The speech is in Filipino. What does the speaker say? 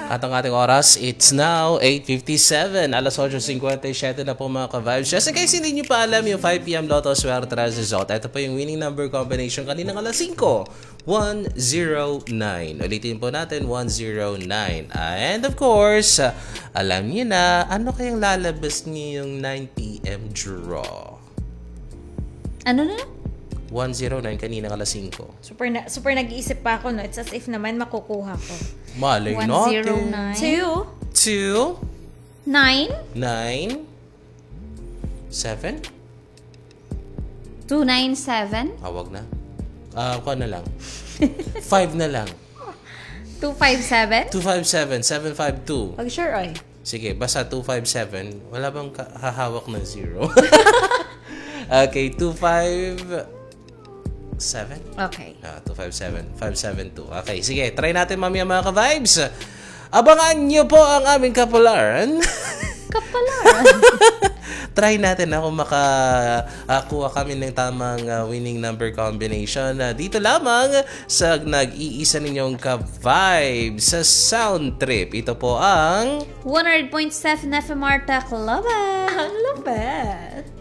At ang ating oras, it's now 8:57. Alas 8:57 na po mga ka-vibes. Just in case hindi nyo pa alam yung 5 p.m. Lotto Swerte result, ito po yung winning number combination kaninang alas 5. 109. Ulitin po natin, 109. And of course, alam niyo na, ano kayang lalabas niyo yung 9 p.m. draw? Ano na? 109 kaninang alas 5. Super nag-iisip pa ako, no? It's as if naman makukuha ko. Malay natin. 109. 2 9 9 7 297 wag na. Kuha na lang. 5 na lang. 257 257 752. Pag sure, oy. Sige, basta 257. Wala bang hahawak na 0? Okay, 257. Okay. 257. 572. Okay, sige. Try natin mamaya mga ka-vibes. Abangan nyo po ang aming kapalaran. Kapalaran? Try natin na kung makakuha kami ng tamang winning number combination. Dito lamang sa nag-iisa ninyong ka-vibes sa Sound Trip. Ito po ang 100.7 FMR Tacloban. Tacloban.